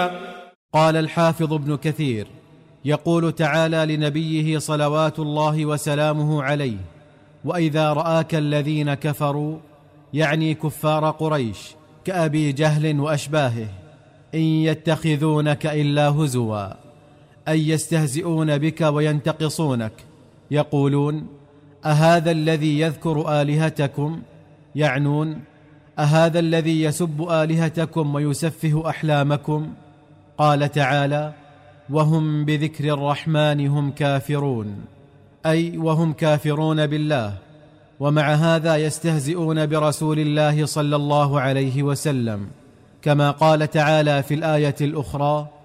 قال الحافظ ابن كثير: يقول تعالى لنبيه صلوات الله وسلامه عليه: وإذا رآك الذين كفروا، يعني كفار قريش كأبي جهل وأشباهه، إن يتخذونك إلا هزوا، أي يستهزئون بك وينتقصونك، يقولون: أهذا الذي يذكر آلهتكم، يعنون أهذا الذي يسب آلهتكم ويسفه أحلامكم. قال تعالى: وهم بذكر الرحمن هم كافرون، أي وهم كافرون بالله، ومع هذا يستهزئون برسول الله صلى الله عليه وسلم، كما قال تعالى في الآية الأخرى: